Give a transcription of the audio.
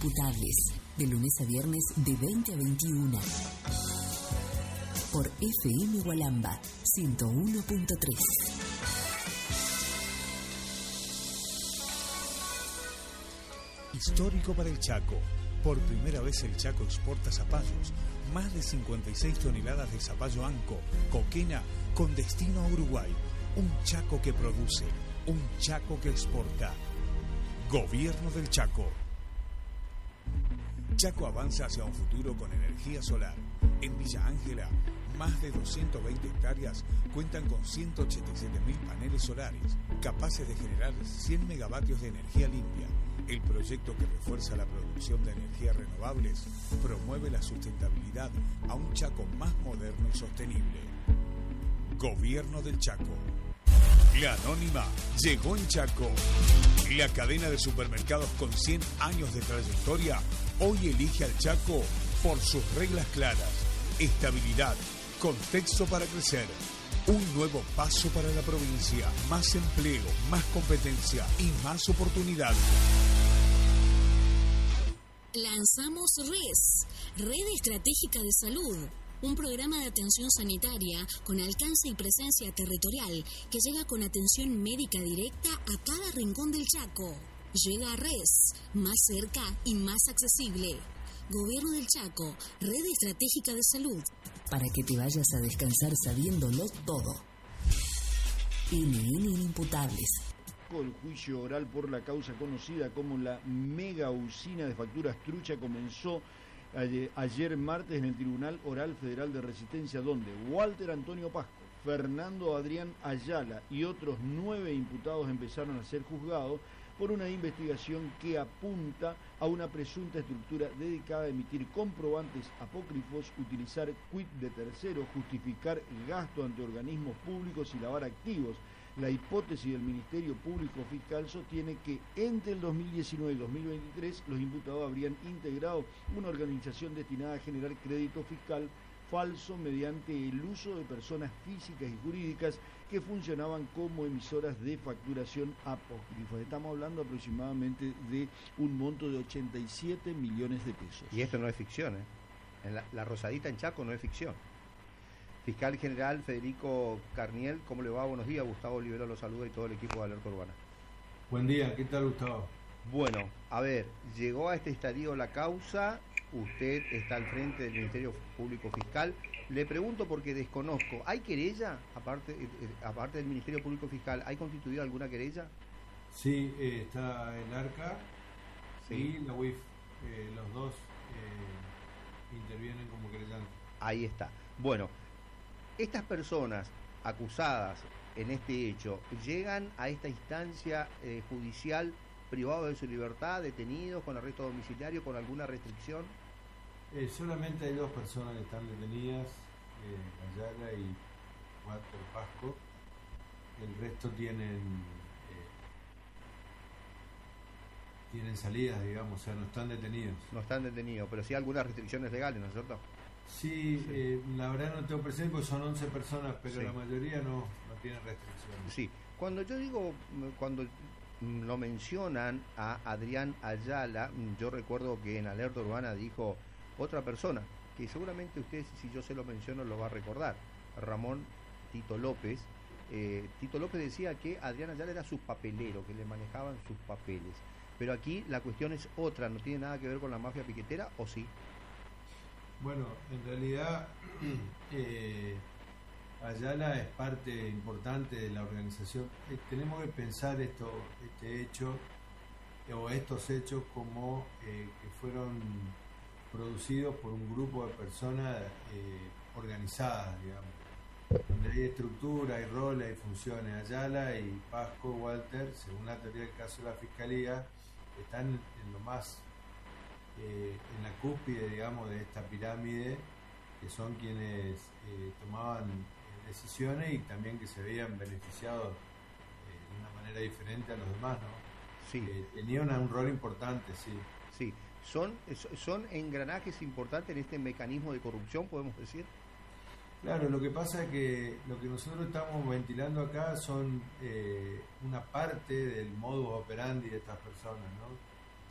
Inimputables, de lunes a viernes de 20 a 21. Por FM Gualamba 101.3. Histórico para el Chaco. Por primera vez el Chaco exporta zapallos. Más de 56 toneladas de zapallo anco, coquena, con destino a Uruguay. Un Chaco que produce, un Chaco que exporta. Gobierno del Chaco. Chaco avanza hacia un futuro con energía solar. En Villa Ángela, más de 220 hectáreas cuentan con 187.000 paneles solares, capaces de generar 100 megavatios de energía limpia. El proyecto que refuerza la producción de energías renovables promueve la sustentabilidad a un Chaco más moderno y sostenible. Gobierno del Chaco. La Anónima llegó en Chaco. La cadena de supermercados con 100 años de trayectoria hoy elige al Chaco por sus reglas claras, estabilidad, contexto para crecer. Un nuevo paso para la provincia, más empleo, más competencia y más oportunidades. Lanzamos Red Estratégica de Salud, un programa de atención sanitaria con alcance y presencia territorial que llega con atención médica directa a cada rincón del Chaco. Llega a RES, más cerca y más accesible. Gobierno del Chaco, Red Estratégica de Salud. Para que te vayas a descansar sabiéndolo todo. NN Inimputables. El juicio oral por la causa conocida como la mega usina de facturas trucha comenzó ayer martes en el Tribunal Oral Federal de Resistencia, donde Walter Antonio Pasco, Fernando Adrián Ayala y otros 9 imputados empezaron a ser juzgados por una investigación que apunta a una presunta estructura dedicada a emitir comprobantes apócrifos, utilizar quit de terceros, justificar gasto ante organismos públicos y lavar activos. La hipótesis del Ministerio Público Fiscal sostiene que entre el 2019 y 2023 los imputados habrían integrado una organización destinada a generar crédito fiscal falso mediante el uso de personas físicas y jurídicas que funcionaban como emisoras de facturación apócrifos. Estamos hablando aproximadamente de un monto de 87 millones de pesos. Y esto no es ficción, ¿eh? La Rosadita en Chaco no es ficción. Fiscal General Federico Carniel, ¿cómo le va? Buenos días. Gustavo Olivero los saluda y todo el equipo de Alerta Urbana. Buen día, ¿qué tal, Gustavo? Bueno, a ver, llegó a este estadio la causa, usted está al frente del Ministerio Público Fiscal. Le pregunto porque desconozco, ¿hay querella? Aparte del Ministerio Público Fiscal, ¿hay constituido alguna querella? Sí, está el ARCA y la UIF, los dos intervienen como querellantes. Ahí está. Bueno, estas personas acusadas en este hecho llegan a esta instancia judicial privados de su libertad, detenidos, con arresto domiciliario, con alguna restricción. Solamente hay 2 personas que están detenidas, Ayala y Walter Pasco. El resto tienen salidas, digamos, o sea, no están detenidos. No están detenidos, pero sí algunas restricciones legales, ¿no es cierto? Sí, la verdad no tengo presente porque son 11 personas, pero sí, la mayoría no tiene restricciones. Sí, cuando lo mencionan a Adrián Ayala, yo recuerdo que en Alerta Urbana dijo otra persona, que seguramente usted, si yo se lo menciono, lo va a recordar, Ramón Tito López. Tito López decía que Adrián Ayala era su papelero, que le manejaban sus papeles. Pero aquí la cuestión es otra, ¿no tiene nada que ver con la mafia piquetera o sí? Bueno, en realidad Ayala es parte importante de la organización. Tenemos que pensar este hecho o estos hechos como que fueron producidos por un grupo de personas organizadas, digamos, donde hay estructura, hay roles, hay funciones. Ayala y Pasco, Walter, según la teoría del caso de la Fiscalía, están en lo más en la cúspide, digamos, de esta pirámide, que son quienes tomaban decisiones y también que se veían beneficiados de una manera diferente a los demás, ¿no? Sí. Tenían un rol importante, sí. Sí, son engranajes importantes en este mecanismo de corrupción, podemos decir. Claro, lo que pasa es que lo que nosotros estamos ventilando acá son una parte del modus operandi de estas personas, ¿no?